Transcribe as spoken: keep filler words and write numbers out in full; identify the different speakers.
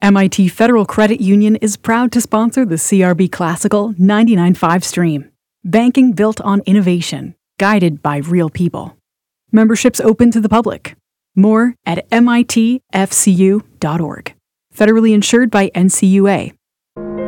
Speaker 1: M I T Federal Credit Union is proud to sponsor the C R B Classical ninety-nine point five stream. Banking built on innovation, guided by real people. Memberships open to the public. More at M I T F C U dot org. Federally insured by N C U A.